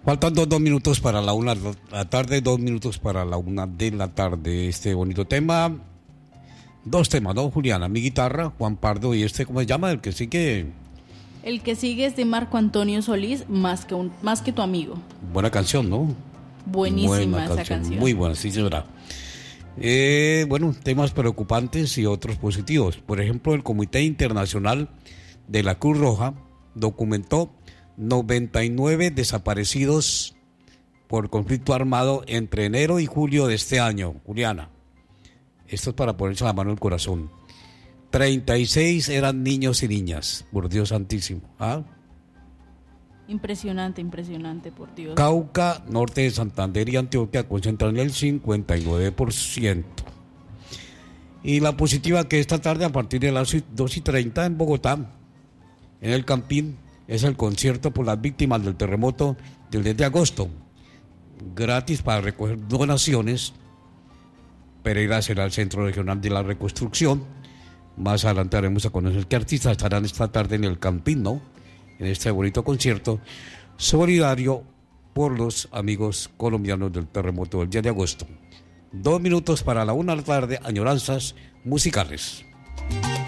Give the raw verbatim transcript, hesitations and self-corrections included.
Faltan dos, dos minutos para la una de la tarde, dos minutos para la una de la tarde. Este bonito tema, dos temas, ¿no, Juliana? Mi guitarra, Juan Pardo, y este, ¿cómo se llama? El que sigue. El que sigue es de Marco Antonio Solís, más que, un, más que tu amigo. Buena canción, ¿no? Buenísima buena esa canción, canción. Muy buena, sí, señora. Eh, bueno, temas preocupantes y otros positivos. Por ejemplo, el Comité Internacional de la Cruz Roja documentó noventa y nueve desaparecidos por conflicto armado entre enero y julio de este año. Juliana, esto es para ponerse la mano en el corazón. treinta y seis eran niños y niñas, por Dios santísimo. ¿Ah? Impresionante, impresionante, por Dios. Cauca, norte de Santander y Antioquia concentran el cincuenta y nueve por ciento. Y la positiva que esta tarde a partir de las dos y treinta en Bogotá, en el Campín, es el concierto por las víctimas del terremoto del diez de agosto. Gratis para recoger donaciones. Pereira será el Centro Regional de la Reconstrucción. Más adelante haremos a conocer qué artistas estarán esta tarde en el Campín, ¿no? En este bonito concierto solidario por los amigos colombianos del terremoto del diez de agosto. Dos minutos para la una de la tarde, añoranzas musicales.